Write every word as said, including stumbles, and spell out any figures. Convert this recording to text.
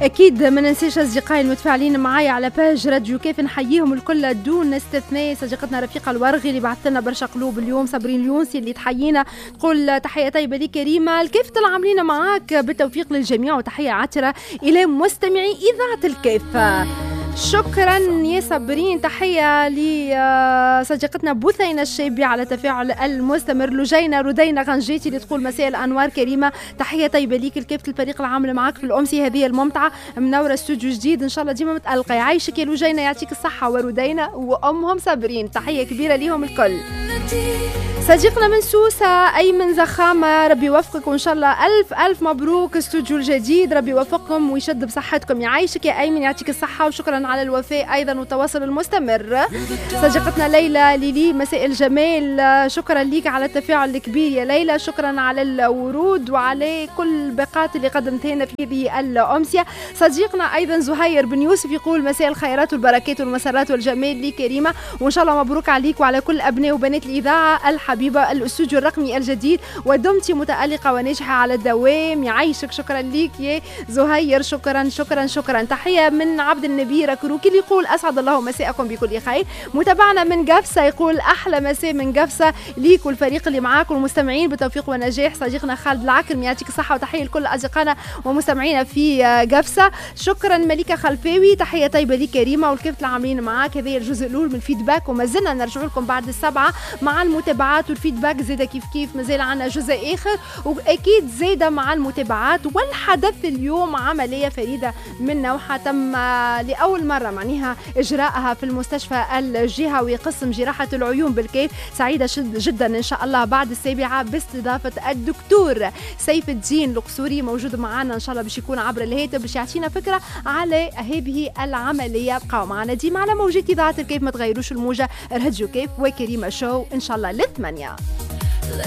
اكيد ما ننساش اصدقائي المتفاعلين معايا على باج راديو كيف، نحييهم الكل دون استثناء. صديقتنا رفيقه الورغي اللي بعثت لنا برشا قلوب اليوم، صابرين اليونسي اللي تحيينا تقول تحيه طيبه لي كريمه، الكيف العاملين معاك بالتوفيق للجميع، وتحيه عطره الى مستمعي اذاعه الكيف. شكرا يا صابرين. تحية لصديقتنا بثينة الشيبي على تفاعل المستمر. لجينا ردينا غنجيتي اللي تقول مساء الأنوار كريمة، تحية طيبة ليك الكيف الفريق العامل معك في الأمسية هذه الممتعة، منورة استوديو جديد إن شاء الله ديما متألقة. يعيشك يا لجينا، يعطيك الصحة ورودينا وأمهم صابرين، تحية كبيرة ليهم الكل. صديقنا من سوسة أيمن زخامة، ربي يوفقك وإن شاء الله ألف ألف مبروك استوديو الجديد، ربي يوفقكم ويشد بصحتكم. يعيشك يا أيمن، يعطيك الصحة وشكرا على الوفاء أيضا والتواصل المستمر. صديقتنا ليلى ليلي مساء الجمال، شكرا ليك على التفاعل الكبير يا ليلى، شكرا على الورود وعلى كل الباقات اللي قدمتها لنا في هذه الأمسية. صديقنا أيضا زهير بن يوسف يقول مساء الخيرات والبركات والمسرات والجمال لي كريمة، وإن شاء الله مبروك عليك وعلى كل أبناء وبنات الإذاعة الحبيبة الاستوديو الرقمي الجديد، ودمتي متألقة وناجحة على الدوام. يعيشك، شكرا ليك يا زهير، شكرا شكرا شكرا. تحية من عبد النبي ركروكي اللي يقول أسعد الله مساءكم بكل خير. متابعنا من قفصة يقول أحلى مساء من قفصة ليك والفريق اللي معاك والمستمعين بالتوفيق ونجاح. صديقنا خالد العكرم يعطيك الصحة، وتحية لكل أصدقائنا ومستمعينا في قفصة. شكرا مليكة خلفاوي، تحية طيبة لي كريمة والكيف العاملين معاك. هذا الجزء الأول من الفيدباك، وما زلنا نرجع لكم بعد السبعة مع المتابعات والفيدباك. زيدا كيف كيف مازال عنا جزء آخر، وأكيد زيدا مع المتابعات والحدث اليوم عملية فريدة من نوعها تم لأول مرة معناها إجراءها في المستشفى الجهوي قسم جراحة العيون بالكيف. سعيدة جدا إن شاء الله بعد السابعة باستضافة الدكتور سيف الدين القصوري موجود معنا إن شاء الله، باش يكون عبر الهاتف باش يعطينا فكرة على هذه العملية. بقاو معنا ديما على موجات إذاعة الكيف، ما تغيروش الموجة. راديو كيف وكريمة شو إن شاء الله للثمانية.